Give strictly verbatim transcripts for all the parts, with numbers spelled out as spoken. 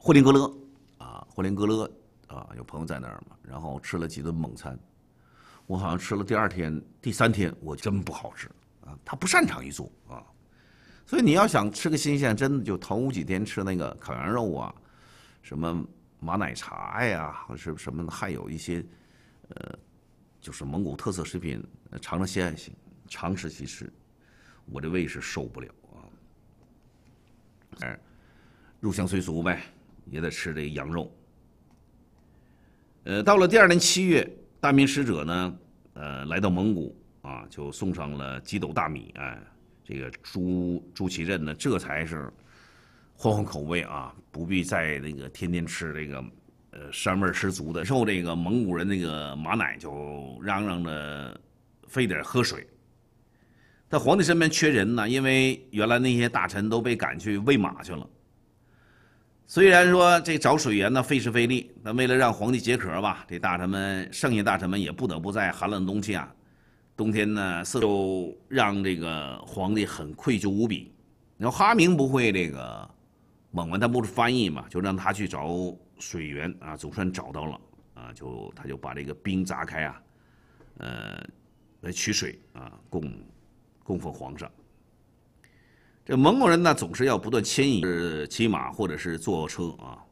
霍林格勒啊，霍林格勒啊，有朋友在那儿嘛，然后吃了几顿猛餐。我好像吃了第二天、第三天，我真不好吃啊。他不擅长于做啊，所以你要想吃个新鲜，真的就头几天吃那个烤羊肉啊，什么马奶茶呀，或是什么，还有一些呃，就是蒙古特色食品，尝尝鲜还行，常吃其吃。我这胃是受不了啊。哎，入乡随俗呗，也得吃这个羊肉。呃，到了第二年七月，大明使者呢，呃，来到蒙古啊，就送上了几斗大米。哎，这个朱朱祁镇呢，这才是换换口味啊，不必再那个天天吃这个呃膻味十足的，受这个蒙古人那个马奶就嚷嚷着非得喝水。在皇帝身边缺人呢，因为原来那些大臣都被赶去喂马去了。虽然说这找水源呢费时费力，但为了让皇帝解渴吧，这大臣们剩下大臣们也不得不在寒冷冬季啊，冬天呢就让这个皇帝很愧疚无比。然后哈明不会这个蒙文，他不是翻译嘛，就让他去找水源啊，总算找到了啊，就他就把这个冰砸开啊，呃，来取水啊，供供奉皇上。这蒙古人呢，总是要不断迁移，是骑马或者是坐车啊。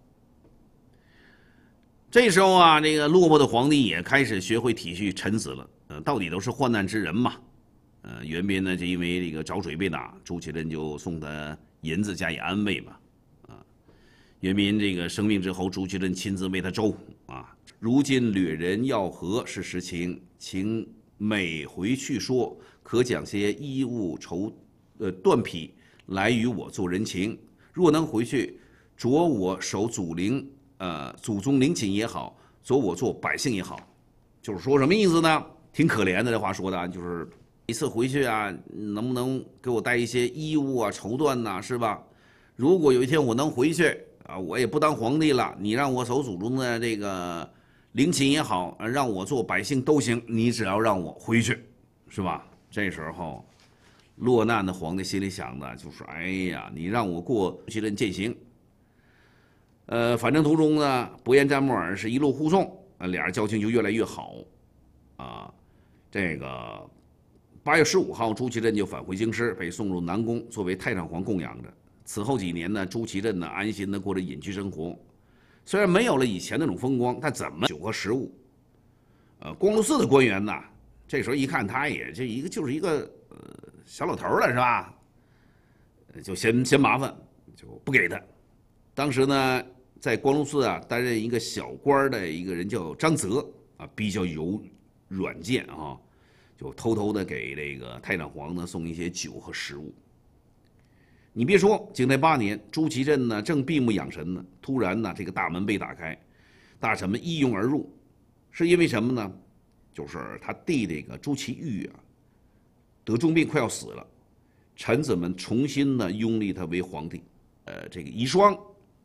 这时候啊，这个落魄的皇帝也开始学会体恤臣子了。呃，到底都是患难之人嘛。呃，袁斌呢，就因为这个找水被打，朱祁镇就送他银子加以安慰嘛。啊，袁斌这个生病之后，朱祁镇亲自为他粥啊。如今掠人要河是实情，请每回去说，可讲些衣物绸呃缎匹。来与我做人情，若能回去着我守祖陵，呃，祖宗陵寝也好，着我做百姓也好，就是说什么意思呢？挺可怜的，这话说的，就是一次回去啊，能不能给我带一些衣物啊、绸缎呐，是吧？如果有一天我能回去啊，我也不当皇帝了，你让我守祖宗的这个陵寝也好，让我做百姓都行，你只要让我回去，是吧？这时候。落难的皇帝心里想的就是：哎呀，你让我过朱祁镇践行，呃，反正途中呢，伯颜詹木尔是一路护送，呃，俩人交情就越来越好，啊，这个八月十五号，朱祁镇就返回京师，被送入南宫，作为太上皇供养着。此后几年呢，朱祁镇呢安心的过着隐居生活，虽然没有了以前那种风光，但怎么酒和食物，呃，光禄寺的官员呢，这时候一看他也这一个就是一个呃。小老头了是吧？就嫌嫌麻烦，就不给他。当时呢，在光禄寺啊担任一个小官的一个人叫张泽啊，比较有软件啊，就偷偷的给这个太上皇呢送一些酒和食物。你别说，景泰八年，朱祁镇呢正闭目养神呢，突然呢这个大门被打开，大臣们一拥而入，是因为什么呢？就是他弟这个朱祁钰啊。得重病，快要死了，臣子们重新呢拥立他为皇帝，呃，这个遗孀。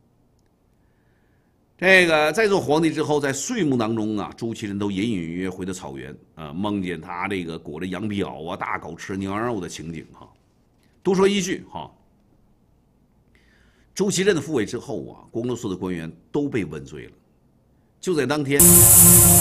这个在做皇帝之后，在睡梦当中啊，朱祁镇都隐隐约约回到草原啊，梦见他这个裹着羊皮袄啊，大狗吃牛羊肉的情景哈。多说一句哈，朱祁镇的复位之后啊，光禄寺的官员都被问罪了，就在当天。